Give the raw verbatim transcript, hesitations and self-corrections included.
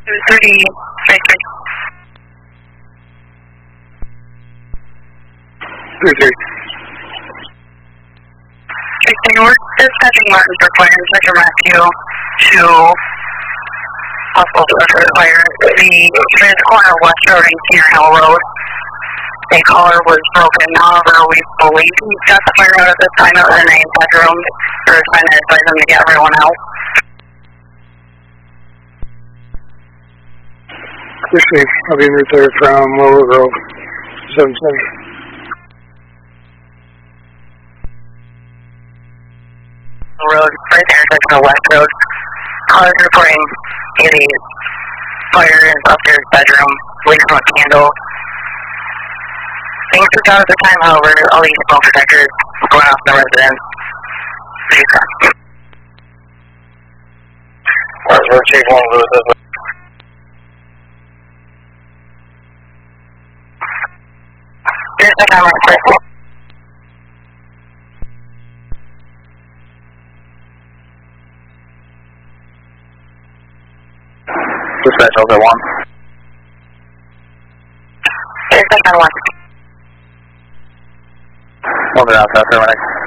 two thirty, three three. three three. Jason, we're dispatching Martin's requiring search and rescue to possible structure fire. The trans corner of West Road and Cedar Hill Road. A collar was broken. However, we believe he got the fire out at this time. It was in a bedroom. We're trying to advise them to get everyone out. Appreciate I'll be in route there from Willow Grove, seven seven. Road, right there, section of West Road. Callers reporting a fire in upstairs bedroom, leaking from a candle. Things were out at the time, however, all these smoke detectors going off in the residence. Where's where Chief one Lewis is? Here's the camera, first. Dispatch L Z one. Here's the camera one. One bit outside, terminate.